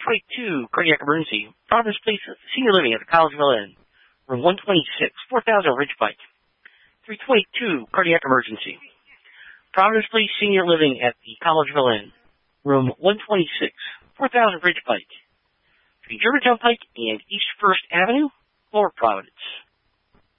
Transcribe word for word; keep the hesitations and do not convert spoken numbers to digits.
twenty-two, cardiac emergency. Providence Place Senior Living at the Collegeville Inn. Room one twenty-six, four thousand Ridge Pike. three twenty-two, cardiac emergency. Providence Place Senior Living at the Collegeville Inn. Room one twenty-six, four thousand Ridge Pike. Between Germantown Pike and East First Avenue, Lower Providence.